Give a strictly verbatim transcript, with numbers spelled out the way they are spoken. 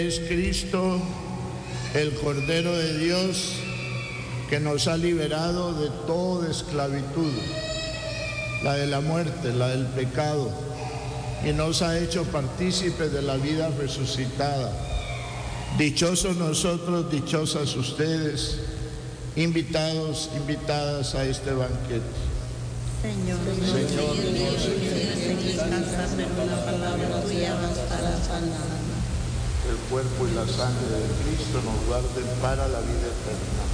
Es Cristo, el Cordero de Dios, que nos ha liberado de toda esclavitud, la de la muerte, la del pecado, y nos ha hecho partícipes de la vida resucitada. Dichosos nosotros, dichosas ustedes, invitados, invitadas a este banquete. Señor, Señor, Dios, en mi casa, pero una palabra tuya bastará sanar. El cuerpo y la sangre de Cristo nos guarden para la vida eterna.